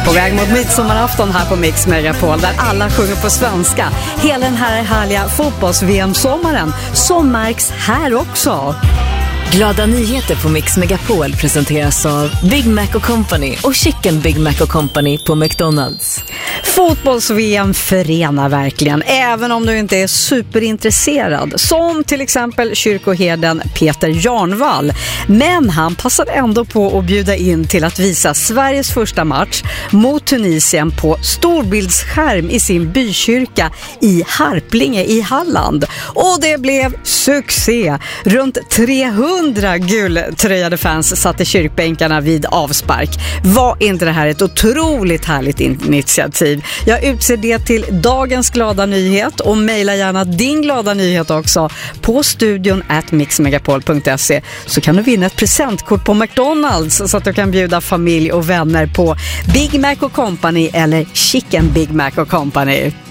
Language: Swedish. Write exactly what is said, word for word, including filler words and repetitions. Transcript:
På väg mot midsommarafton här på Mix Megapol där alla sjunger på svenska. Hela den här härliga fotbolls-V M-sommaren som märks här också. Glada nyheter på Mix Megapol presenteras av Big Mac och Company och Chicken Big Mac och Company på McDonald's. Fotbolls-V M förenar verkligen, även om du inte är superintresserad. Som till exempel kyrkoherden Peter Jarnvall. Men han passade ändå på att bjuda in till att visa Sveriges första match mot Tunisien på storbildsskärm i sin bykyrka i Harplinge i Halland. Och det blev succé! Runt trehundra gultröjade fans satt i kyrkbänkarna vid avspark. Var inte det här ett otroligt härligt initiativ? Jag utser det till dagens glada nyhet och mejla gärna din glada nyhet också på studion at mixmegapol punkt se så kan du vinna ett presentkort på McDonald's så att du kan bjuda familj och vänner på Big Mac och Company eller Chicken Big Mac och Company.